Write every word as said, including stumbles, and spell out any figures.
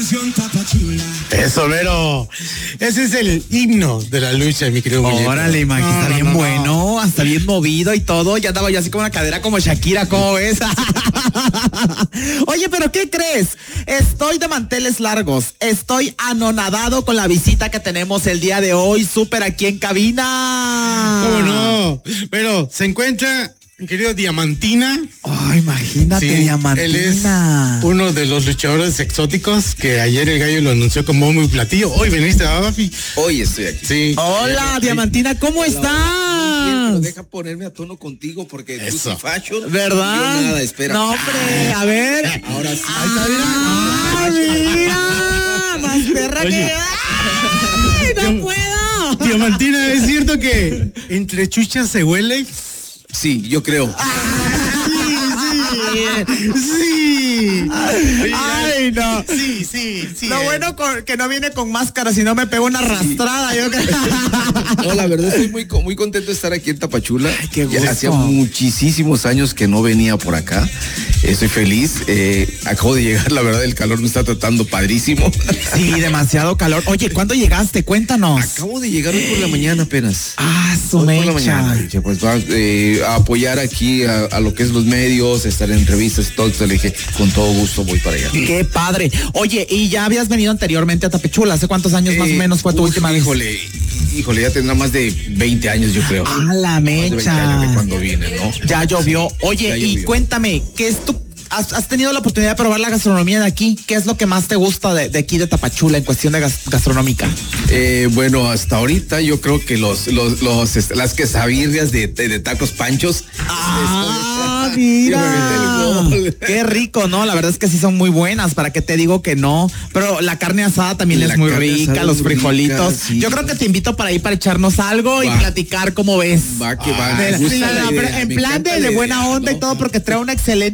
Eso, Vero. Ese es el himno de la lucha, mi querido muñeco. Órale, Mike, No, está no, bien no, bueno, no. hasta bien movido y todo. Ya andaba yo así como una cadera como Shakira, ¿cómo ves? Oye, ¿pero qué crees? Estoy de manteles largos. Estoy anonadado con la visita que tenemos el día de hoy, súper aquí en cabina. ¿Cómo no? Pero se encuentra, mi querido Diamantina. Oh, imagínate, Sí, Diamantina. él es uno de los luchadores exóticos que ayer el gallo lo anunció como bombo y platillo. Hoy veniste a Bafi. Hoy estoy aquí. Sí. Hola, Diamantina, ¿cómo Bien, pero estás? deja ponerme a tono contigo porque tú Eso. sí fashion. ¿Verdad? Yo nada, espera. No, hombre, a ver. Ahora sí. ¡Ah, mira! Más perra Oye. que... ¡Ay, no puedo! Diamantina, ¿es cierto que entre chuchas se huele? Sí, yo creo. Sí. Ay, no. Sí, sí, sí. Lo eh. bueno con- que no viene con máscara, si no me pego una arrastrada. Yo creo. No, la verdad estoy muy, co- muy contento de estar aquí en Tapachula. Ay, qué Ya gusto. hacía muchísimos años que no venía por acá. Estoy feliz. Eh, acabo de llegar, la verdad, el calor me está tratando padrísimo. Sí, demasiado calor. Oye, ¿cuándo llegaste? Cuéntanos. Acabo de llegar hoy por la mañana apenas. Ah, su Hoy por la mecha. mañana. Dije, pues va eh, a apoyar aquí a, a lo que es los medios, estar en entrevistas y todo. Entonces le dije, con todo gusto voy para allá. Qué padre. Oye, ¿y ya habías venido anteriormente a Tapachula? ¿Hace cuántos años más o Eh, menos fue tu uf, última vez? Híjole, híjole, ya tendrá más de veinte años, yo creo. Ah, la Más de veinte años de mecha. cuando vine, ¿no? Ya llovió. Oye, Ya y llovió. cuéntame, ¿qué es tu... Has, has tenido la oportunidad de probar la gastronomía de aquí? ¿Qué es lo que más te gusta de, de aquí de Tapachula en cuestión de gas- gastronómica? Eh, bueno, hasta ahorita yo creo que los, los, los este, las quesabirrias de, de, de tacos panchos. Ah, Yo me mira. aventé el gol. Qué rico, ¿no? La verdad es que sí son muy buenas, ¿para qué te digo que no? Pero la carne asada también La es muy carne rica, asada los es muy frijolitos. rica, sí. Yo creo que te invito para ir para echarnos algo y Va. platicar cómo ves. Va que va, Ah, me mira, gusta sí, la no, no, idea, pero en me plan encanta de, la de buena idea, onda y ¿no? todo, porque trae una excelente